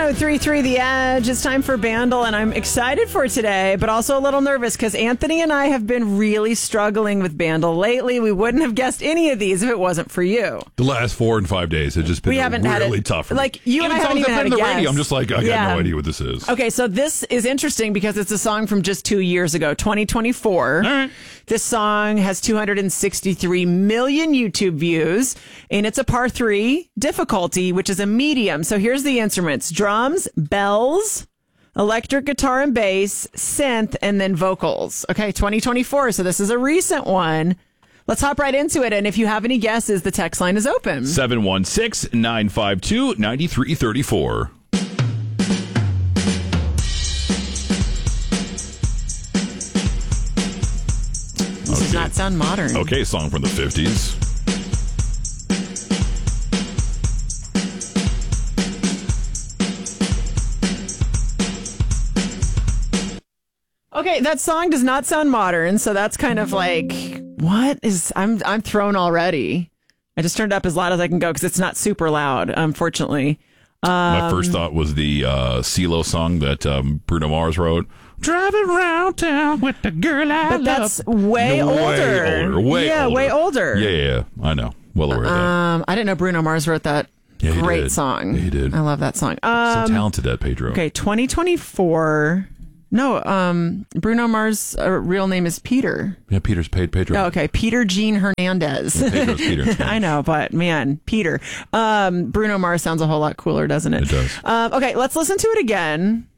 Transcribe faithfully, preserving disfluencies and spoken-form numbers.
oh three three The Edge. It's time for Bandle, and I'm excited for today, but also a little nervous because Anthony and I have been really struggling with Bandle lately. We wouldn't have guessed any of these if it wasn't for you. The last four and five days have just been we haven't really had it, tough. For like you me. and I Even haven't songs even I've had heard a on the guess. radio. I'm just like, I yeah. got no idea what this is. Okay, so this is interesting because it's a song from just two years ago, twenty twenty-four. All right. This song has two hundred sixty-three million YouTube views, and it's a par three difficulty, which is a medium. So here's the instruments: drums, bells, electric guitar and bass, synth, and then vocals. Okay, twenty twenty-four. So this is a recent one. Let's hop right into it. And if you have any guesses, the text line is open. seven one six, nine five two, nine three three four. This does not sound modern. Okay, song from the fifties. Okay, that song does not sound modern, so that's kind of like, what is, I'm I'm thrown already. I just turned it up as loud as I can go because it's not super loud, unfortunately. Um, My first thought was the uh, CeeLo song that um, Bruno Mars wrote. Driving around town with the girl I but love. that's way No, older. Way older. Way yeah, older. way older. Yeah, yeah, yeah. I know. Well aware of that. Um, I didn't know Bruno Mars wrote that Yeah, he great did. song. Yeah, he did. I love that song. Um, So talented, that Pedro. okay, twenty twenty-four. No, um, Bruno Mars' uh, real name is Peter. Yeah, Peter's paid Pedro. Oh, okay, Peter Gene Hernandez. Yeah, Pedro's Peter. I know, but man, Peter. Um, Bruno Mars sounds a whole lot cooler, doesn't it? It does. Um, okay, let's listen to it again.